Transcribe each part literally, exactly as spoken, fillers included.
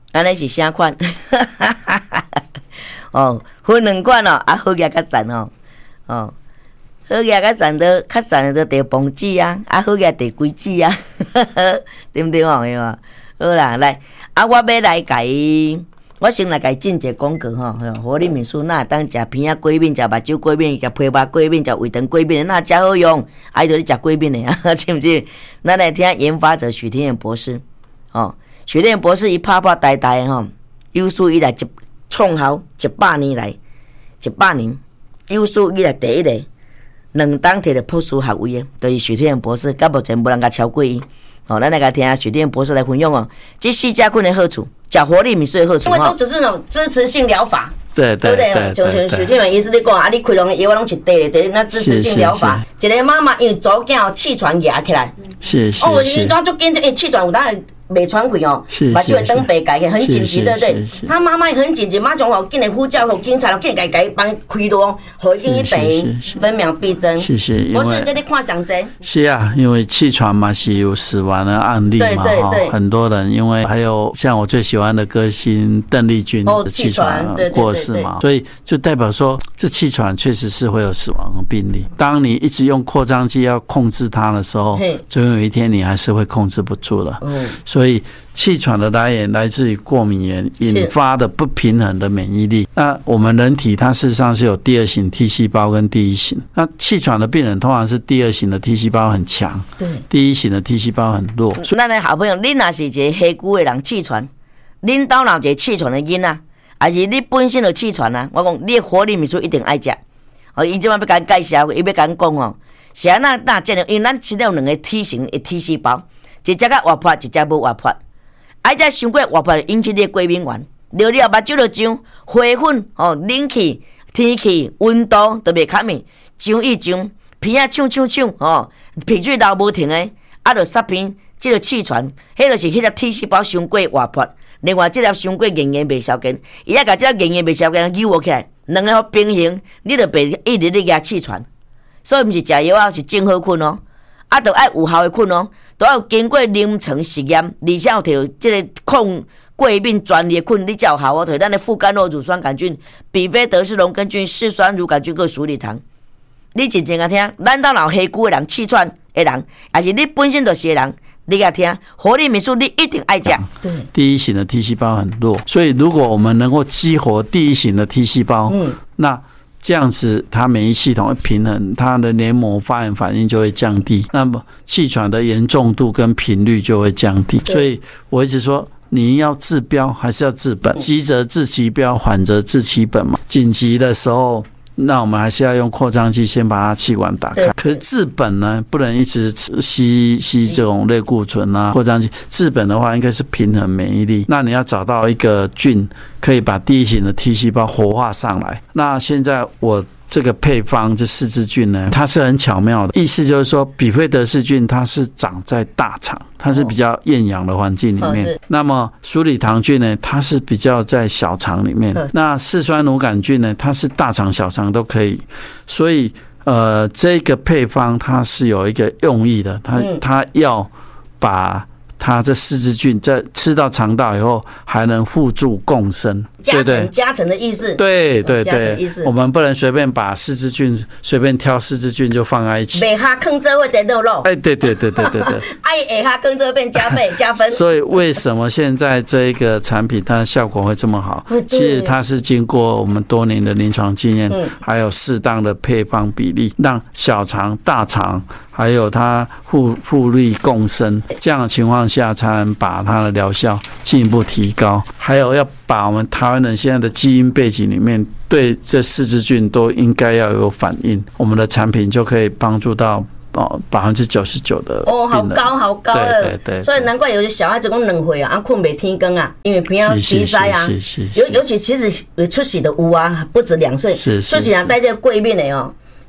安尼是啥款？哦，分两款哦，啊好嘢较散哦，哦，好嘢较散的，较散的就地磅子啊，啊好嘢地龟子啊，对不对哦？有啊，好啦，来，啊我要来甲伊。我先来甲伊进一个广告吼，活力美术那当食片仔粿面、食目睭粿面、食皮肉粿面、食胃肠粿面，那真好用，爱就是食粿面的啊，知不知？咱来听研发者许天元博士，哦，许天元博士伊拍拍呆呆吼，有史以来一创校一百年来，一百年有史以来第一个两当摕着博士学位的，就是许天元博士，到目前无人甲超过伊。哦，咱来甲听许天元博士来分享哦，这四家菌的好处。讲活力米水的好处，因为都只是那种支持性疗法， 对对对对， 就像许天元医师你讲啊，你开拢的药我拢是对的，对，那支持性疗法，一个妈妈因为早囝气喘压起来， 是是， 哦，你怎就跟着气喘有当然袂喘气哦，把就会登北改很紧急，对不对？他妈妈也很紧急，马上哦，紧来呼叫，警察，紧来改帮开路，好紧去病，分秒必争。 是是， 我是这里看上济。 是啊，因为气喘嘛是有死亡的案例嘛，哈，很多人因为还有像我最喜欢的歌星邓丽君的气喘过世嘛，所以就代表说这气喘确实是会有死亡的病例。当你一直用扩张剂要控制它的时候，总有一天你还是会控制不住了。嗯，所以气喘的来源来自于过敏原引发的不平衡的免疫力。那我们人体它事实上是有第二型 T 细胞跟第一型。那气喘的病人通常是第二型的 T 细胞很强，对，第一型的 T 细胞很弱。 咱的好朋友，你若是一个黑骨的人气喘，恁家若有一个气喘的囡仔，还是你本身就气喘啊？我讲你的活力米素一定爱食。哦，伊即摆要甲咱介绍，伊要甲咱讲哦，是安那那这样，因为咱身体有两个体型的 T 细胞。一只较活泼，一只无活泼。啊，只伤过活泼，引起你的过敏源。流了目睭就痒，花粉哦，冷气、天气、温度都袂较面，痒一痒，鼻仔呛呛呛哦，鼻水流无停的，啊，就煞片，即个气喘，迄就是迄粒 T 细胞伤过活泼。另外，即粒伤过炎炎袂消减，伊啊，甲即粒炎炎袂消减揪起来，两个平衡，你就袂一直咧压气喘。所以毋是食药啊，是真好困哦。啊，就爱有效的困哦，都要经过临床实验，而且有摕即个抗过敏专业困，你才有效哦。摕咱的副甘酪乳酸杆菌、比菲德氏龙根菌、嗜酸乳杆菌和鼠李糖。你真正啊听，咱当老黑骨的人、气喘的人，还是你本身就是的人，你啊听，活力美素你一定爱食。对， 第一型的 T 细胞很弱，所以如果我们能够激活第一型的 T 细胞，嗯，那这样子，它免疫系统会平衡，它的黏膜发炎反应就会降低，那么气喘的严重度跟频率就会降低。所以我一直说，你要治标还是要治本，急则治其标，缓则治其本嘛。紧急的时候，那我们还是要用扩张剂先把它气管打开。可是治本呢，不能一直吸吸这种类固醇啊、扩张剂。治本的话，应该是平衡免疫力。那你要找到一个菌，可以把第一型的 T 细胞活化上来。那现在我这个配方这四支菌呢，它是很巧妙的，意思就是说，比菲德氏菌它是长在大肠，它是比较厌氧的环境里面。哦、那么鼠李糖菌呢，它是比较在小肠里面。那嗜酸乳杆菌呢，它是大肠、小肠都可以。所以，呃，这个配方它是有一个用意的，它它要把它这四支菌在吃到肠道以后，还能互助共生， 加成加成的意思。 对对对，我们不能随便把四支菌随便挑四支菌就放在一起， 每下坑这会得肉肉。 哎，对对对对对对， 哎，下坑这会变加倍加分。 所以为什么现在这一个产品它的效果会这么好？其实它是经过我们多年的临床经验，还有适当的配方比例，让小肠、大肠还有它互互利共生，这样的情况下才能把它的疗效进一步提高。还有要把我们台湾人现在的基因背景里面对这四支菌都应该要有反应，我们的产品就可以帮助到哦百分之九十九的哦，好高好高了，对对对，所以难怪有些小孩子讲两岁啊，啊困袂天光啊，因为偏要鼻塞啊，尤尤其其实出血的有啊，不止两岁，出血啊带这个过敏的哦。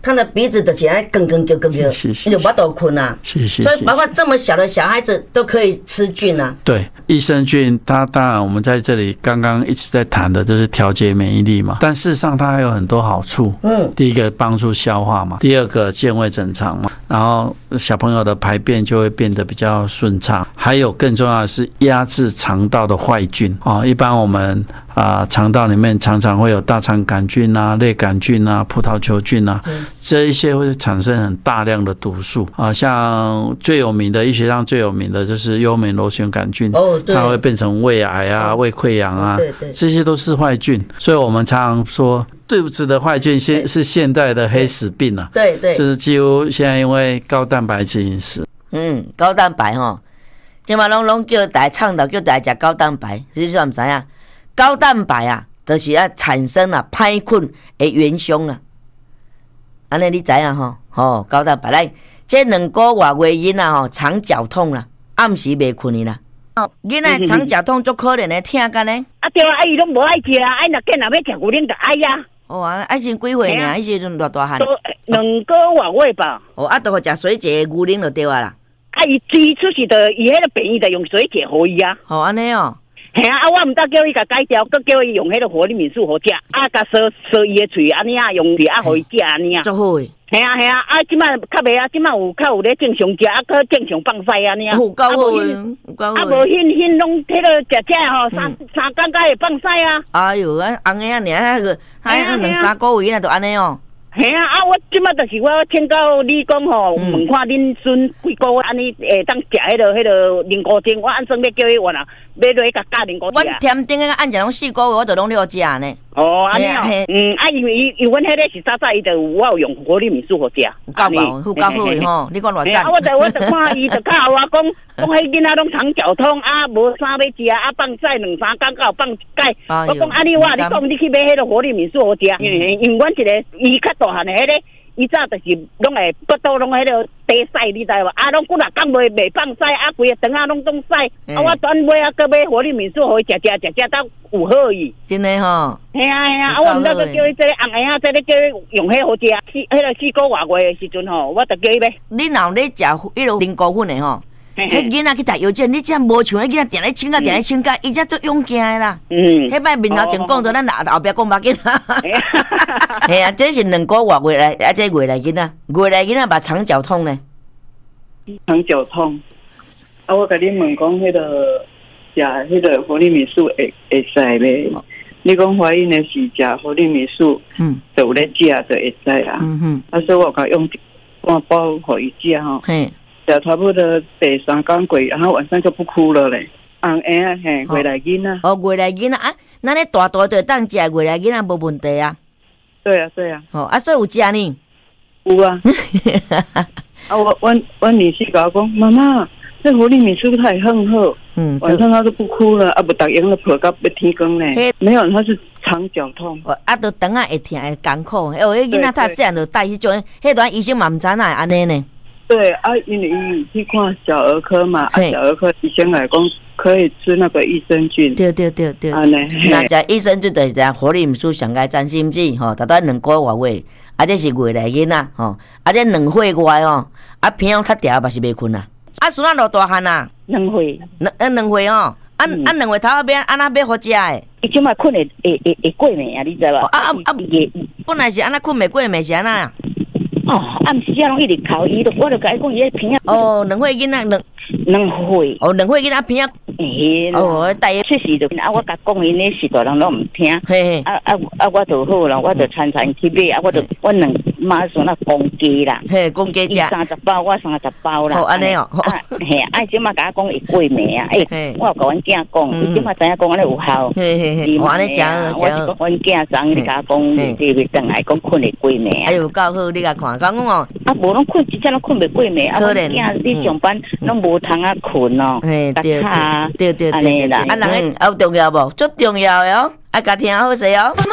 他的鼻子就起来更更叫更叫，你就不都困啊。 是是。 所以包括这么小的小孩子都可以吃菌啊。 对，益生菌，它当然我们在这里刚刚一直在谈的就是调节免疫力嘛，但事实上它还有很多好处。嗯，第一个帮助消化嘛，第二个健胃整肠嘛，然后小朋友的排便就会变得比较顺畅，还有更重要的是压制肠道的坏菌啊。一般我们啊肠道里面常常会有大肠杆菌啊、类杆菌啊、葡萄球菌啊，这一些会产生很大量的毒素啊。像最有名的医学上最有名的就是幽门螺旋杆菌，哦，它会变成胃癌啊、胃溃疡啊，对对，这些都是坏菌。所以我们常常说，肚子的坏菌现是现代的黑死病啊。对对，就是几乎现在因为高蛋白质饮食， 嗯，高蛋白吼，今嘛拢拢叫大家倡导叫大家吃高蛋白，实际上唔知影，高蛋白啊，就是要产生啊歹困的元凶啊。安尼你知影吼？吼，高蛋白来，这两个月月囡仔吼肠绞痛啦，暗时袂困去啦。哦，囡仔肠绞痛足可怜的，听干呢？ 啊对啊，伊拢无爱食啊，哎若见若要食牛奶就爱呀。 哦啊，爱先几岁呢？伊时阵偌大汉？ 两个月月吧。 哦，啊，都好食水解牛奶就对啊啦。 啊，伊最出是的，伊迄个便宜的用水解互伊啊。 哦，安尼哦。 嘿啊，啊，我毋得叫伊甲改掉，佮叫伊用迄个活力敏素互食，啊，甲烧烧伊的喙安尼啊，用去啊互伊食安尼啊。 足好诶。 嘿啊嘿啊，啊，即摆较袂啊，即摆有较有咧正常食，啊，佮正常放屎安尼啊。 有够好诶，有够好。 啊，无迄迄拢迄个食食吼，三三工才会放屎啊。 哎哟，啊，红个啊，尔迄个，还两三个月啊，就安尼哦。 嘿啊！啊，我即摆就是我请教你讲吼，问看恁孙几个月安尼会当食迄个迄个灵菇精，我按算要叫伊换啊，要落去甲加灵菇。 阮添丁个按一拢四个月，我就拢了食呢。 哦，安尼哦，嗯，啊，因为伊因阮迄个是早早伊就有我有用活力敏素互食， 有够好，有够好诶吼！你讲偌赞？ 啊，我就我就看伊就教我讲，讲迄囡仔拢肠绞痛啊，无啥要食啊，放屎两三工到放解。我讲啊，你我你讲你去买迄个活力敏素互食，因为因为阮一个伊较大汉诶迄个。伊早就是拢会骨头拢迄个地屎，你知无？啊，拢几若工袂袂放屎，啊，规个肠啊拢拢屎。啊，我转买啊，搁买活力敏素，互伊食食食食到有好伊。 真诶吼。 嘿啊嘿啊，啊，我毋得个叫伊这个红个啊，这个叫伊用迄好食。四迄个四个月月时阵吼，我就叫伊买。 你若咧食迄个灵菇粉诶吼？迄囡仔去读幼稚园，你这无像迄囡仔定咧请假定咧请假，伊才做勇敢诶啦。嗯，迄摆面头前讲着，咱后后壁讲目紧。系啊，这是两个月月来，啊，这月来囡仔，月来囡仔把肠绞痛呢。 肠绞痛，啊，我甲你问讲，迄个食迄个活力敏素会会使袂？你讲怀孕的是食活力敏素，嗯，就有咧食就会使啊。嗯哼，啊，所以我甲用半包互伊食吼。嘿。食差不多第三工过，然后晚上就不哭了嘞。红婴啊，嘿，月来囡仔。 哦，月来囡仔啊，咱咧大大就当食月来囡仔无问题啊。 对啊，对啊。 哦，啊，所以有食呢？ 有啊。啊，我我我女婿甲我讲，妈妈，这活力敏素太很好，嗯，晚上他都不哭了，啊，不打赢了抱到要天光呢。没有，他是肠绞痛。 哦，啊，都肠啊会痛会艰苦，哎，迄囡仔他细汉就带迄种，迄段医生嘛唔知哪会安尼呢。 对啊，因为伊去看小儿科嘛，啊，小儿科医生来讲可以吃那个益生菌。 对对对对。啊呢，那食益生菌就是食活力敏素上该占心剂吼，大概两个月月，啊这是月来囡仔吼，啊这两岁外哦，啊平常较调嘛是袂困啊，啊孙仔落大汉啊， 两岁， 两啊两岁哦，啊啊两岁头要安那要好食诶。 伊即摆困会会会会过暝啊，你知无？ 啊啊啊！本来是安那困袂过暝是安那。 哦，暗时啊，拢一直哭，伊就我就甲伊讲，伊迄片啊。哦，两岁囡仔两两岁。 哦，两岁囡仔片啊。 诶。 哦，大确实就啊，我甲讲伊咧，是大人拢毋听。嘿。啊啊啊！我就好啦，我就餐餐去买啊，我就我两妈说那公鸡啦。 嘿，公鸡食。 三十包，我三十包啦。 哦，安尼哦。 嘿，啊，即马甲我讲会过暝啊，诶，我有甲阮囝讲，伊即马知影讲安尼有效。嘿嘿嘿。我安尼食好，我是讲阮囝昨日甲我讲，你你转来讲困会过暝啊。 哎呦，够好，你甲看，讲讲哦。 啊，无拢困，真正拢困袂过暝。可能囝你上班拢无通啊困哦。 嘿，对对对对对啦。啊，人个有重要无？足重要哟，爱家听好势哦。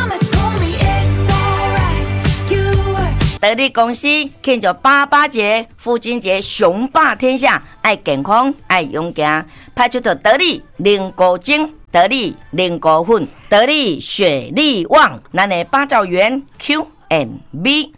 得力公司庆祝爸爸节、父亲节，雄霸天下，爱健康，爱勇敢，派出的得力灵菇精、得力灵菇粉、得力雪力旺，咱的八兆元 Q and B。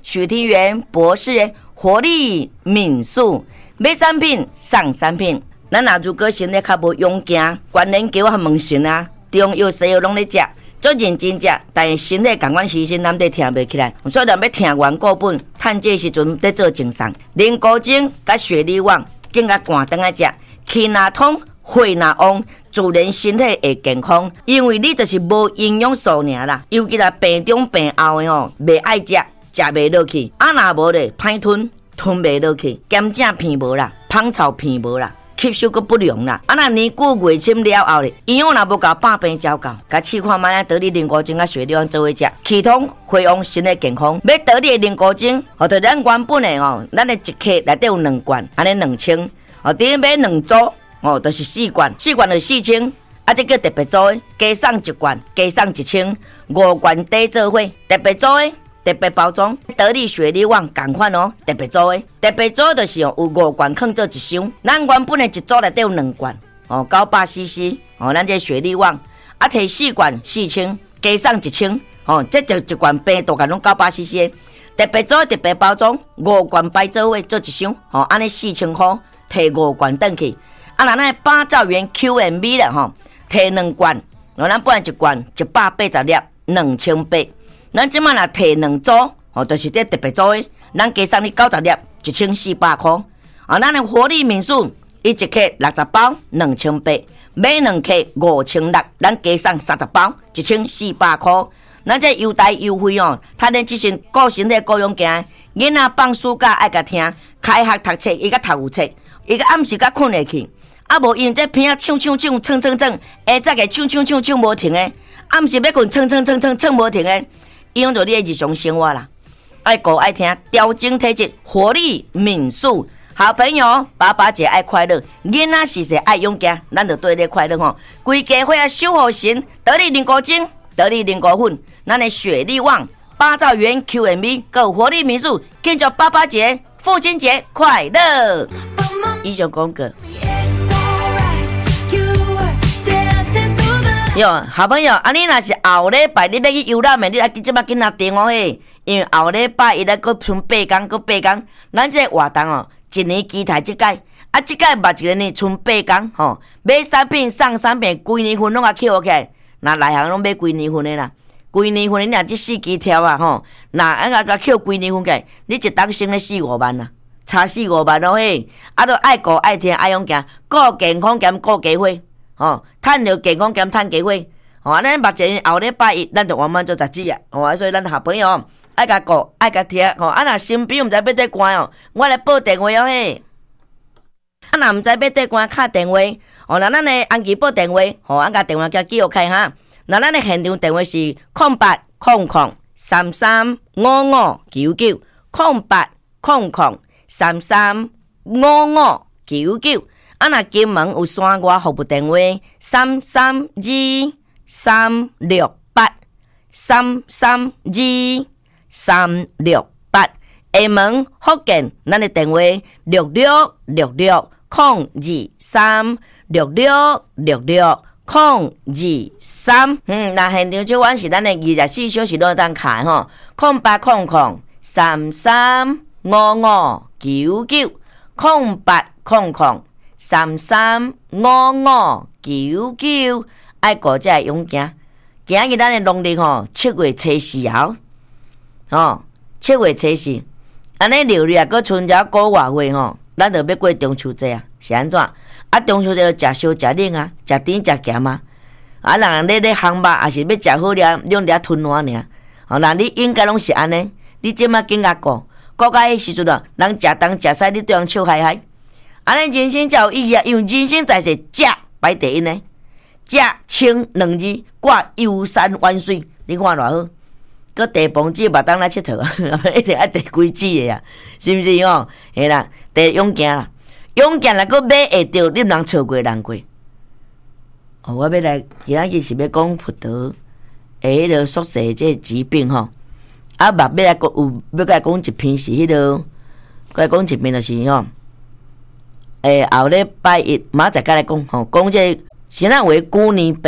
许庭元博士活力民宿买产品送产品。咱若如果身体较无勇健，关连球和问神啊，中药西药拢咧食，做认真食，但是身体感官牺牲，咱得听袂起来。所以咱要听完固本，趁这时阵在做精送。林古精甲雪利旺，更加寒顿来食，气若通，血若旺，自然身体会健康。因为你就是无营养素尔啦，尤其là病中病后的吼，袂爱食，食袂落去，啊若无咧，歹吞，吞袂落去，咸正片无啦，芳草片无啦。吸收阁不良啦，啊那年久月深了后咧，营养若无够，百病照够。甲试看卖得力灵菇精甲雪利旺做伙食，气通血旺，身体健康。要得力灵菇精，哦，就咱原本的哦，咱的一克内底有两罐，安尼两千，哦，第一买两组，哦，就是四罐，四罐就四千，啊，这叫特别组的，加送一罐，加送一千，五罐底做伙，特别组的。特别包装，得力雪利旺同款哦，特别组的，特别组就是哦，有五罐放做一箱，咱原本的一组内底有两罐哦，九百 C C 哦，咱这雪利旺啊，摕四罐四千，加送一千哦，这就一罐病毒干拢九百 C C 特别组特别包装，五罐摆做伙做一箱哦，安尼四千块，摕五罐转去，啊，那咱八兆元 Q M B 啦吼，摕两罐，哦，咱本来一罐一百八十粒，两千八。咱即摆若摕两组，哦，就是这特别组的，咱加送你九十粒，一千四百块。啊，咱的活力民宿，伊一克六十包，两千八，买两克五千六，咱加送三十包，一千四百块。咱这优待优惠哦，他连即阵顾身体顾用行，囡仔放暑假爱甲听，开学读册伊甲读有册，伊甲暗时甲困下去。啊，无因这片啊唱唱唱唱唱唱，下早个唱唱唱唱无停的，暗时要困唱唱唱唱唱无停的。影响到你的日常生活啦，爱顾爱听，调整体质，活力民宿，好朋友，爸爸节爱快乐，囡仔时时爱勇敢，咱就对你快乐吼。规家伙啊，守护神，得力灵菇精，得力灵菇粉，咱的雪利旺，八兆元 Q M B， 够活力民宿，庆祝爸爸节、父亲节快乐。以上广告。哟，好朋友，啊，你若是后礼拜你要去游览的，你来即摆紧拿电话嘿，因为后礼拜伊来搁剩八天，搁八天，咱这活动哦，一年期待即届，啊，即届目一个呢剩八天吼，买产品送产品，规年份拢啊扣起来，那内行拢买规年份的啦，规年份你若即四支条啊吼，那啊个个扣规年份起，你一当省咧四五万啦，差四五万咯嘿，啊，都爱顾爱听爱用行，顾健康兼顾家伙。哦，趁着健康兼趁家伙，哦，咱目前后礼拜一，咱就慢慢做十支啊，哦，所以咱好朋友爱甲顾，爱甲听，吼，啊，若身边毋知要缀关哦，我来报电话哦嘿，啊，若毋知要缀关敲电话，哦，那咱的安琪报电话，吼，啊，甲电话叫记录开哈，那咱的现场电话是空八空空三三五五九九，空八空空三三五五九九。啊，若金门有山外服务电话三三二三六八三三二三六八，厦门福建咱的电话六六六六零二三六六六六零二三。嗯，那现场就阮是咱的二十四小时都当开吼，零八零零三三五五九九零八零零。三三五五九九，爱顾这勇敢。今日咱的农历吼，七月初四后，吼七月初四，安尼六日啊，搁剩只个外月吼，咱就要过中秋节啊，是安怎？啊，中秋节就食烧食冷啊，食甜食咸啊。啊，人咧咧烘肉，也是要食好了，用了吞完尔。哦，那你应该拢是安尼，你即马紧甲顾，顾到迄时阵啊，人食东食西，你对人笑嗨嗨。安尼人生才有意义啊！因为人生在世，食排第一呢，食清两字，挂游山玩水，你看偌好。搁地磅子嘛当来佚佗，一定爱地规矩的啊，是毋是哦？嘿啦，地勇敢啦，勇敢啦，搁买会着，你毋通错过人过。哦，我要来，今仔日是要讲葡萄诶，迄个宿舍这疾病吼。啊，嘛要来讲有，要来讲一篇是迄个，来讲一篇就是吼。诶，后礼拜一马仔再来讲吼，讲这现在为旧年